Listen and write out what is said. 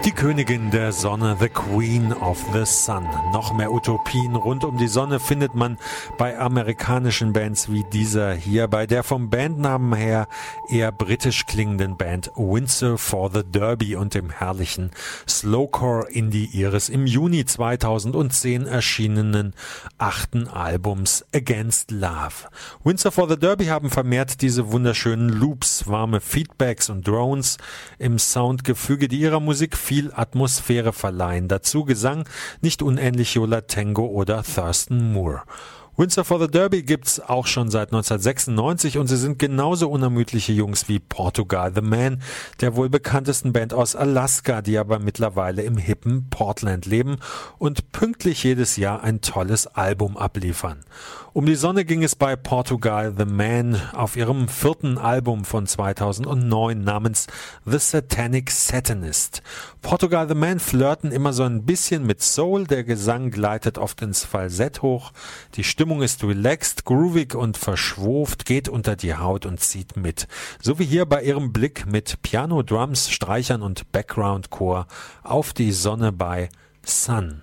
Die Königin der Sonne, the Queen of the Sun. Noch mehr Utopien rund um die Sonne findet man bei amerikanischen Bands wie dieser hier, bei der vom Bandnamen her eher britisch klingenden Band Windsor for the Derby und dem herrlichen Slowcore-Indie ihres im Juni 2010 erschienenen 8. Albums Against Love. Windsor for the Derby haben vermehrt diese wunderschönen Loops, warme Feedbacks und Drones im Soundgefüge, die ihrer Musik viel Atmosphäre verleihen. Dazu Gesang, nicht unähnlich Yo La Tengo oder Thurston Moore. Windsor for the Derby gibt's auch schon seit 1996 und sie sind genauso unermüdliche Jungs wie Portugal the Man, der wohl bekanntesten Band aus Alaska, die aber mittlerweile im hippen Portland leben und pünktlich jedes Jahr ein tolles Album abliefern. Um die Sonne ging es bei Portugal the Man auf ihrem 4. Album von 2009 namens The Satanic Satanist. Portugal the Man flirten immer so ein bisschen mit Soul, der Gesang gleitet oft ins Falsett hoch, die Stimmung ist relaxed, groovig und verschwurft, geht unter die Haut und zieht mit. So wie hier bei ihrem Blick mit Piano, Drums, Streichern und Background-Chor auf die Sonne bei Sun.